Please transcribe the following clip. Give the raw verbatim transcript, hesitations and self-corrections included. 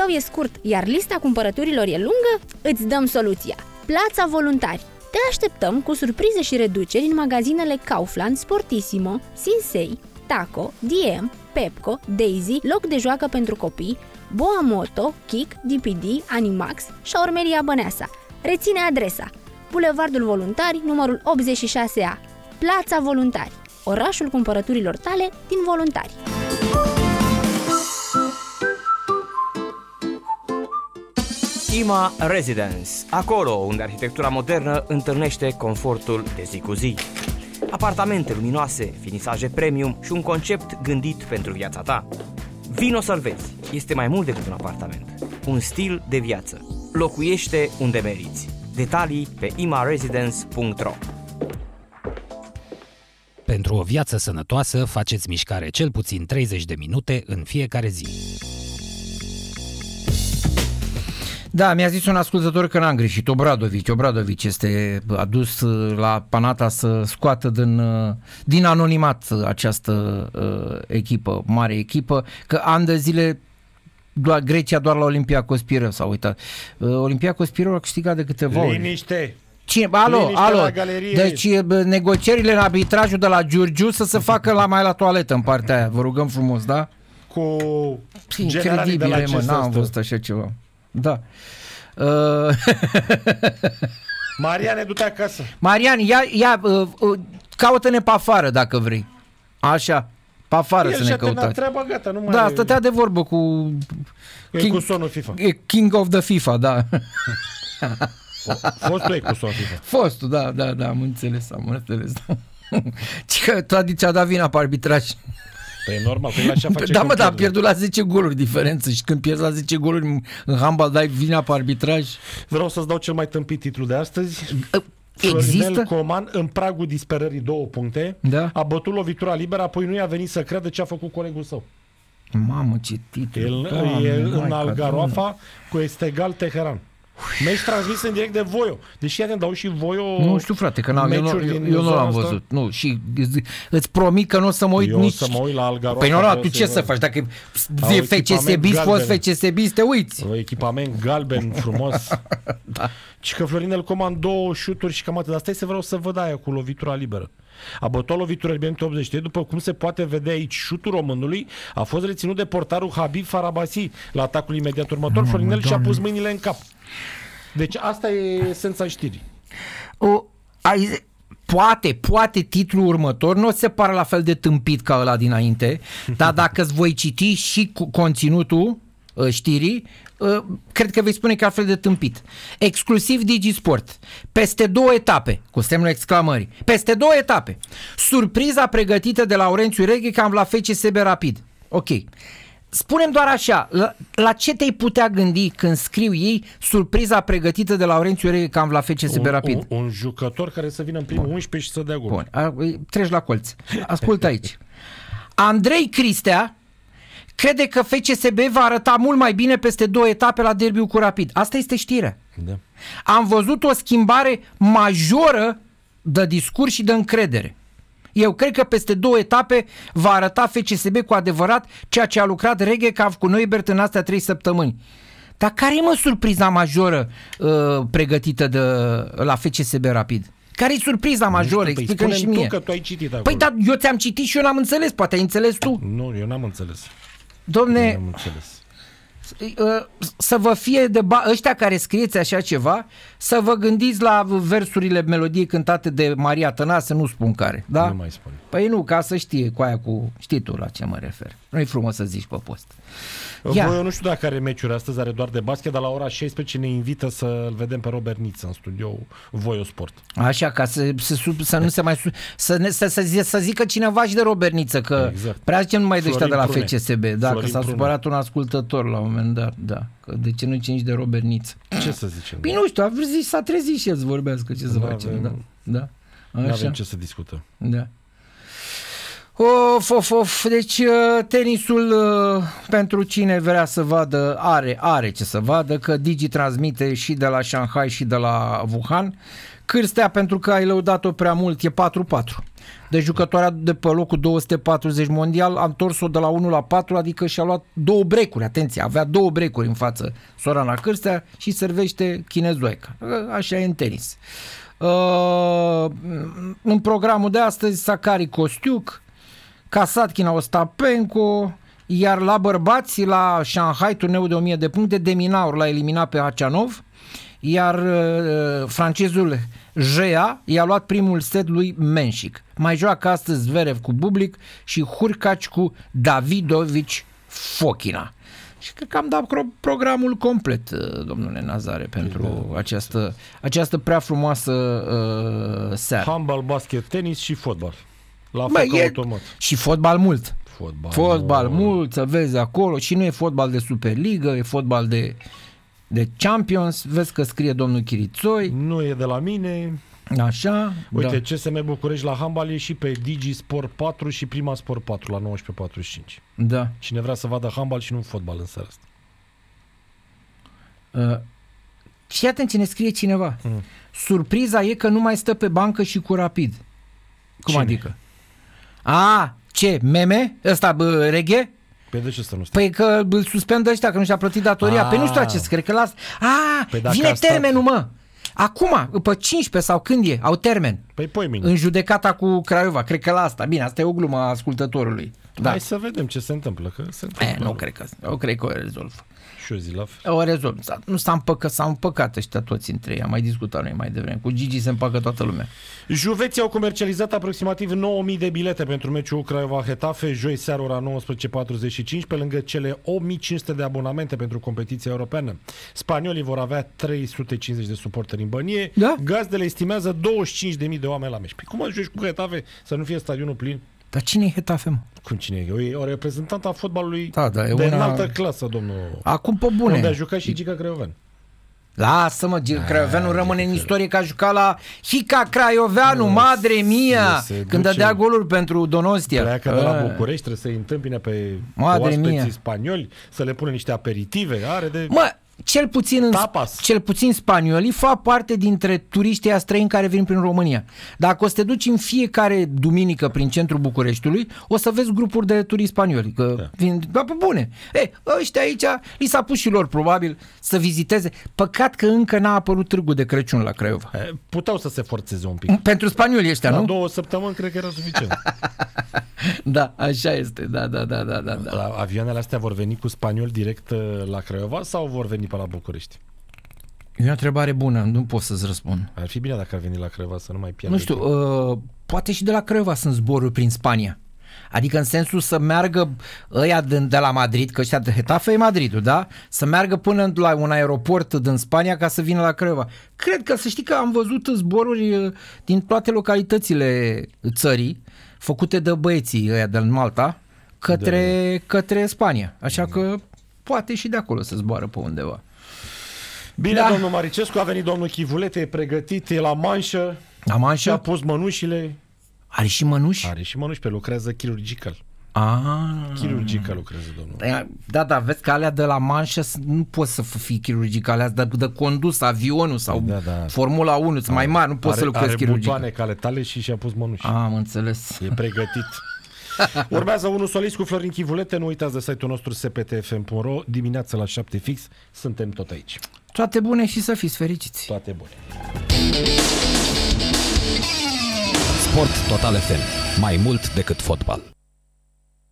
tău e scurt, iar lista cumpărăturilor e lungă? Îți dăm soluția. Plața Voluntari. Te așteptăm cu surprize și reduceri în magazinele Kaufland, Sportissimo, Sinsei, Taco, D M, Pepco, Daisy, loc de joacă pentru copii, Boa Moto, Kik, D P D, Animax, Șaurmeria Băneasa. Reține adresa: Bulevardul Voluntari, numărul optzeci și șase A. Plața Voluntari, orașul cumpărăturilor tale din Voluntari. Ima Residence, acolo unde arhitectura modernă întâlnește confortul de zi cu zi. Apartamente luminoase, finisaje premium și un concept gândit pentru viața ta. Vino să-l vezi, este mai mult decât un apartament, un stil de viață. Locuiește unde meriți. Detalii pe ima residence punct ro. Pentru o viață sănătoasă, faceți mișcare cel puțin treizeci de minute în fiecare zi. Da, mi-a zis un ascultător că n-am greșit. Obradovici, Obradovici este adus la Panata să scoată din, din anonimat această uh, echipă, mare echipă, că ani de zile doar, Grecia doar la Olympiacos Pireu s-a uitat. Uh, Olympiacos Pireu a câștigat de câteva ori. Liniște! Cine? Alo, alo. Deci negocierile în arbitrajul de la Giurgiu să se facă la mai la toaletă în partea aia. Vă rugăm frumos, da? Cu incredibile, mă, n-am văzut așa ceva. Da. Uh... Mariane, du-te acasă. Marian, ia, ia uh, uh, caută-ne pe afară dacă vrei. Așa, pe afară El să ne căutați. Treaba, gata, nu mai da, stătea de vorbă cu King, cu sonul FIFA. King of the FIFA, da. Fostul e cu sonul FIFA. Fostul, da, da, da, am înțeles, am înțeles. Că Tadic a dat vina pe arbitraj. Păi normal, păi așa face. Da, mă, dar a pierdut la zece goluri diferență și când pierzi la zece goluri în handbal dai vina pe arbitraj. Vreau să-ți dau cel mai tâmpit titlu de astăzi. Există? Florinel Coman, în pragul disperării, două puncte, da? A bătut lovitura liberă, apoi nu i-a venit să creadă ce a făcut colegul său. Mamă, ce titlu. El Doamne, e în Maica, Algaroafa Doamne. Cu Estegal Teheran. Meci transmis în direct de Voio. Deși atent, dau și Voio. Nu știu, frate, că n-am, eu, nu, eu, eu nu l-am văzut. Nu, și îți promit că nu o să mă uit eu nici. Să mă uit la Algaroafa. Păi nu, tu ce să faci? Dacă F C S B, poți F C S B, te uiți. O echipament galben frumos. Da. Și că Florinel Coman două șuturi și cam atât. Dar stai să vreau să văd aia cu lovitura liberă. A bătut lovitura liberă în optzeci. După cum se poate vedea aici, șutul românului a fost reținut de portarul Habib Farabasi la atacul imediat următor. No, Florinel și-a pus mâinile în cap. Deci asta e esența știrii. O, ai, poate, poate titlul următor nu se pare la fel de tâmpit ca ăla dinainte, dar dacă îți voi citi și cu conținutul știrii, cred că vei spune că e altfel de tâmpit. Exclusiv DigiSport. Peste două etape, cu semnul exclamării. Peste două etape. Surpriza pregătită de Laurențiu Reghecam la F C S B Rapid. Ok. Spune-mi doar așa, la, la ce te-ai putea gândi când scriu ei surpriza pregătită de Laurențiu Reghecam la F C S B Rapid? Un, un, un jucător care să vină în primul unsprezece și să dea gol. Bun, a, treci la colț. Ascultă aici. Andrei Cristea crede că F C S B va arăta mult mai bine peste două etape la derbiul cu Rapid. Asta este știrea. Da. Am văzut o schimbare majoră de discurs și de încredere. Eu cred că peste două etape va arăta F C S B cu adevărat ceea ce a lucrat Reghecam cu Neubert în astea trei săptămâni. Dar care e, mă, surpriza majoră uh, pregătită de, la F C S B Rapid? Care e surpriza majoră? Explică-mi și mie. Tu că tu ai citit acolo. Păi da, eu ți-am citit și eu n-am înțeles. Poate ai înțeles tu. Nu, eu n-am înțeles. Domne, n-am înțeles. Să vă fie de ba- ăștia care scrieți așa ceva, să vă gândiți la versurile melodiei cântate de Maria Tănase, nu spun care, da? Nu mai spun. Păi nu, ca să știe cu aia cu, știi tu la ce mă refer. Nu-i frumos să zici pe post. Ia. Voi, eu nu știu dacă are meciuri astăzi, are doar de basket, dar la ora șaisprezece ne invită să-l vedem pe Robert Niță în studio Voio Sport. Așa, ca să, să, să nu se mai să, ne, să, să, să zică cineva și de Robert Niță, că exact. Prea zicem numai de ăștia de la F C S B, da, că s-a Prune. supărat un ascultător la un moment dat, da, că de ce nu zice nici de Robert Niță? Ce să zicem? Păi nu știu, a zis, s-a trezit și el să vorbească, ce să facem, da, da. Nu avem ce să discutăm. Da. Of, of, of. Deci tenisul, pentru cine vrea să vadă, are, are ce să vadă, că Digi transmite și de la Shanghai și de la Wuhan. Cârstea, pentru că ai lăudat-o prea mult, e patru patru. de jucătoarea de pe locul două sute patruzeci mondial, a întors-o de la unu la patru, adică și-a luat două breakuri, atenție, avea două breakuri în față Sorana Cârstea și servește Chinezoica. Așa e în tenis. Uh, în programul de astăzi, Sakari Kostiuc, Kasatkina Ostapenko, iar la bărbați, la Shanghai, turneul de o mie de puncte, Deminaur l-a eliminat pe Hacianov, iar uh, francezul Gea i-a luat primul set lui Menșic. Mai joacă astăzi Zverev cu Bublik și Hurkacz cu Davidovici Fokina. Și cred că am dat programul complet, domnule Nazare, pentru da. această, această prea frumoasă uh, seară. Handbal, basket, tenis și fotbal. La Bă, foc e... automat. Și fotbal mult. Fotbal, fotbal mult. mult, să vezi acolo. Și nu e fotbal de Superligă, e fotbal de, de Champions. Vezi că scrie domnul Chirițoi. Nu e de la mine. Așa. Uite, da. C S M București la handbal e și pe Digi Sport patru și Prima Sport patru la nouăsprezece patruzeci și cinci. Da. Cine vrea să vadă handbal și nu fotbal în seara asta. Uh, și atent ce ne scrie cineva. Mm. Surpriza e că nu mai stă pe bancă și cu Rapid. Cum Cine? adică? A, ce? Meme? Ăsta, bă, reghe? Pe de ce să nu stă? Păi că bă, suspendă ăștia, că nu și-a plătit datoria. A. Păi nu știu ce, cred că las. A, Păi dacă vine a stat- termenul, mă. Acum, pe cincisprezece sau când e, au termen. Păi poi mine. În judecata cu Craiova. Cred că la asta. Bine, asta e o glumă a ascultătorului. Da. Hai să vedem ce se întâmplă. Că se întâmplă. E, nu cred că, eu cred că o rezolvă. Și eu zi la fel. O rezolv. Nu s-a împăcat, s-au împăcat ăștia toți între ei. Am mai discutat noi mai devreme. Cu Gigi se împacă toată lumea. Juveții au comercializat aproximativ nouă mii de bilete pentru meciul Craiova-Hetafe, joi seara ora nouăsprezece patruzeci și cinci, pe lângă cele opt mii cinci sute de abonamente pentru competiția europeană. Spaniolii vor avea trei sute cincizeci de suporteri în bănie. Da? Gazdele estimează douăzeci și cinci de mii de oameni la meci. Păi cum ajungi cu Hetafe să nu fie stadionul plin? Dar cine e Hetafe, mă? Cum cine e? E o reprezentantă a fotbalului Da, da, e de una- înaltă clasă, domnul. Acum pe bune. Unde a jucat și Gica Craiovean. Lasă-mă, Craioveanu rămâne în istorie că a jucat la Hica Craioveanu, Nu, madre mia, se duce- când dădea goluri pentru Donostia. Pleacă de la A. București, trebuie să-i întâmpine pe Madre oaspeții mia. spanioli, să le pună niște aperitive, are de... Mă, cel puțin, în, Tapas. cel puțin spaniolii fac parte dintre turiștii ăia străini care vin prin România. Dacă o să te duci în fiecare duminică prin centrul Bucureștiului, o să vezi grupuri de turiști spanioli. Că Da. vin, da, pe bune. E, ăștia aici, li s-a pus și lor probabil să viziteze. Păcat că încă n-a apărut târgul de Crăciun la Craiova. E, Puteau să se forțeze un pic. Pentru spanioli ăștia, La nu? două săptămâni cred că era suficient. Da, așa este. Da, da, da, da, da. da. La avioanele astea vor veni cu spanioli direct uh, la Craiova sau vor veni pe la București? E o întrebare bună, nu pot să-ți răspund. Ar fi bine dacă ar veni la Craiova să nu mai pierdă. Nu știu, uh, poate și de la Craiova sunt zboruri prin Spania. Adică în sensul să meargă ăia de, de la Madrid, că ăștia de Hetafe e Madridul, da? Să meargă până la un aeroport din Spania ca să vină la Craiova. Cred că, să știi că am văzut zboruri uh, din toate localitățile țării, făcute de băieții ăia din Malta, către, Da. către Spania. Așa că poate și de acolo să zboară pe undeva. Bine, Da. domnul Maricescu, a venit domnul Chivulete, e pregătit, e la manșă, La Manșa? și-a pus mănușile. Are și mănuși? Are și mănuși, pe lucrează chirurgical. Ah. Chirurgical lucrează, domnul. Da, da, vezi că alea de la manșă nu poți să fii chirurgical, alea de, de condus avionul sau Da, da. Formula unu, sunt mai mari, nu poți are, să lucrezi are chirurgical. butoane ca ale tale și și-a pus mănuși. Am înțeles. E pregătit. Urmează unul solist cu Florin Chivulete. Nu uitați de site-ul nostru s p t f m punct r o. Dimineața la șapte fix. Suntem tot aici. Toate bune și să fiți fericiți. Toate bune. Sport Total F M. Mai mult decât fotbal.